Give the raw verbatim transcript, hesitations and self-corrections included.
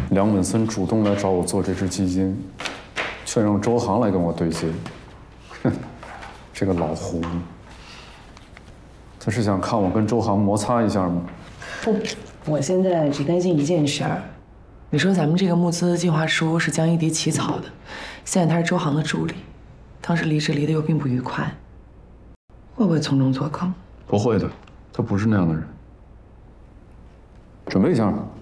梁本森主动来找我做这支基金，却让周航来跟我对接。哼，这个老狐狸，他是想看我跟周航摩擦一下吗？ 哼，我现在只担心一件事儿。你说咱们这个募资计划书是江一迪起草的，现在他是周航的助理，当时离职离得又并不愉快，会不会从中作梗？ 不会的，他不是那样的人。准备一下吧。